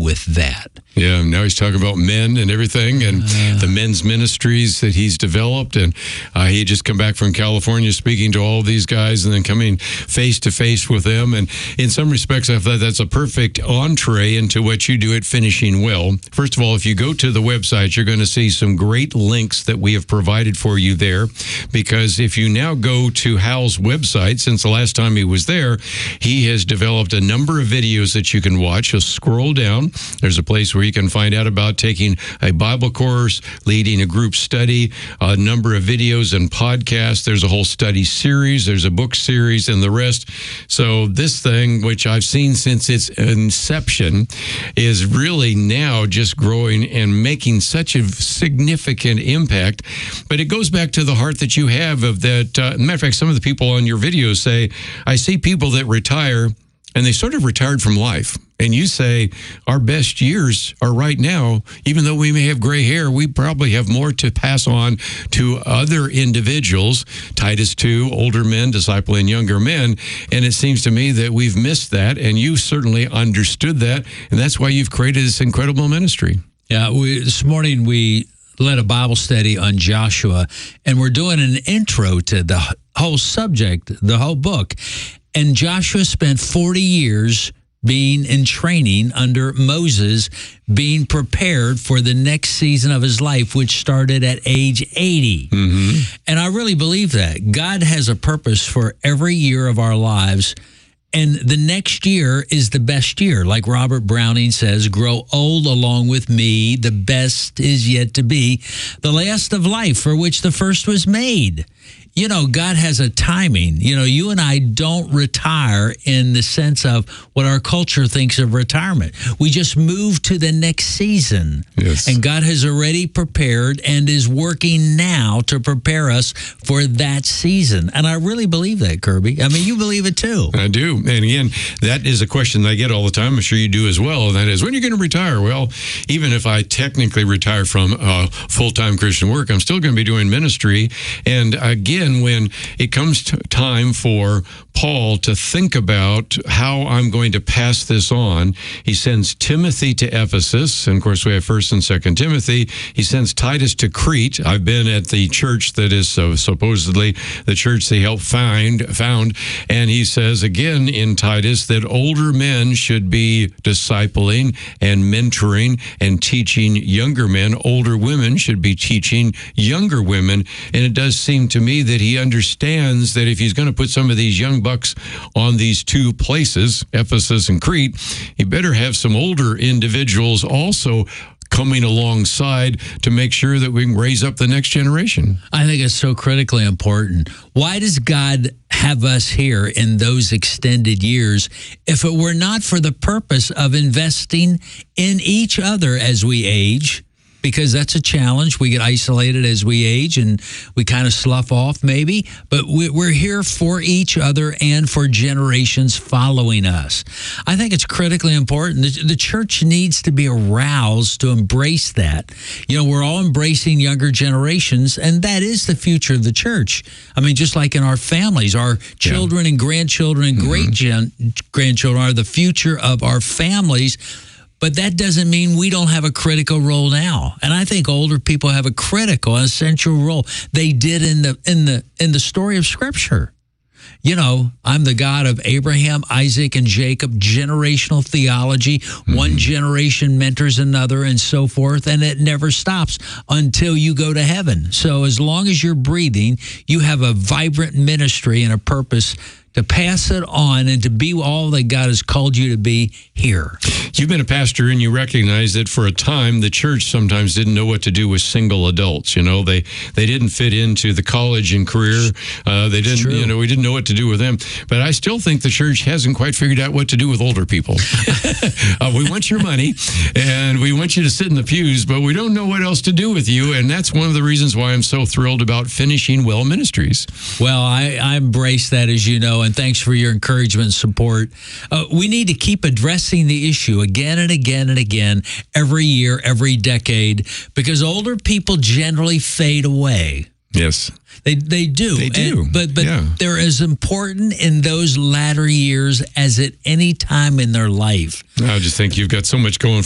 with that. Yeah, now he's talking about men and everything, and the men's ministries that he's developed. And he had just come back from California speaking to all of these guys and then coming face to face with them. And in some respects, I thought that's a perfect entree into what you do at Finishing Well. First of all, if you go to the website, you're going to see some great links that we have provided for you there. Because if you now go to Hal's website, since the last time he was there, he has developed a number of videos that you can watch. You'll scroll down. There's a place where you can find out about taking a Bible course, leading a group study, a number of videos and podcasts. There's a whole study series. There's a book series and the rest. So this thing, which I've seen since its inception, is really now just growing and making such a significant impact. But it goes back to the heart that you have of that. Matter of fact, some of the people on your videos say, I see people that retire and they sort of retired from life. And you say, our best years are right now. Even though we may have gray hair, we probably have more to pass on to other individuals. Titus 2, older men, discipling younger men. And it seems to me that we've missed that. And you certainly understood that. And that's why you've created this incredible ministry. Yeah, this morning we led a Bible study on Joshua, and we're doing an intro to the whole subject, the whole book. And Joshua spent 40 years being in training under Moses, being prepared for the next season of his life, which started at age 80. Mm-hmm. And I really believe that. God has a purpose for every year of our lives. And the next year is the best year. Like Robert Browning says, grow old along with me. The best is yet to be. The last of life for which the first was made. You know, God has a timing. You know, you and I don't retire in the sense of what our culture thinks of retirement. We just move to the next season. Yes. And God has already prepared and is working now to prepare us for that season. And I really believe that, Kirby. I mean, you believe it too. I do. And again, that is a question that I get all the time. I'm sure you do as well. And that is, when are you going to retire? Well, even if I technically retire from full-time Christian work, I'm still going to be doing ministry. And again, when it comes to time for Paul to think about how I'm going to pass this on, he sends Timothy to Ephesus. And of course, we have 1st and 2nd Timothy. He sends Titus to Crete. I've been at the church that is supposedly the church they helped found. And he says again in Titus that older men should be discipling and mentoring and teaching younger men. Older women should be teaching younger women. And it does seem to me that he understands that if he's going to put some of these young bucks on these two places, Ephesus and Crete, he better have some older individuals also coming alongside to make sure that we can raise up the next generation. I think it's so critically important. Why does God have us here in those extended years if it were not for the purpose of investing in each other as we age? Because that's a challenge. We get isolated as we age and we kind of slough off maybe, but we're here for each other and for generations following us. I think it's critically important. The church needs to be aroused to embrace that. You know, we're all embracing younger generations, and that is the future of the church. I mean, just like in our families, our children and grandchildren and great-grandchildren are the future of our families. But that doesn't mean we don't have a critical role now. And I think older people have a critical, essential role. They did in the story of Scripture. You know, I'm the God of Abraham, Isaac, and Jacob, generational theology. One generation mentors another and so forth, and it never stops until you go to heaven. So as long as you're breathing, you have a vibrant ministry and a purpose to pass it on and to be all that God has called you to be here. You've been a pastor and you recognize that for a time the church sometimes didn't know what to do with single adults. You know, they didn't fit into the college and career. They didn't, you know, we didn't know what to do with them. But I still think the church hasn't quite figured out what to do with older people. We want your money and we want you to sit in the pews, but we don't know what else to do with you. And that's one of the reasons why I'm so thrilled about Finishing Well Ministries. Well, I embrace that, as you know, and thanks for your encouragement and support. We need to keep addressing the issue again and again and again, every year, every decade, because older people generally fade away. Yes. They do. They do. But they're as important in those latter years as at any time in their life. I just think you've got so much going